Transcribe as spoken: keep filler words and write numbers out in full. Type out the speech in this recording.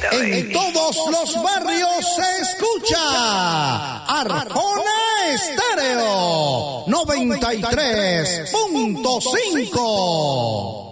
En todos los barrios se escucha Arjona Estéreo noventa y tres punto cinco.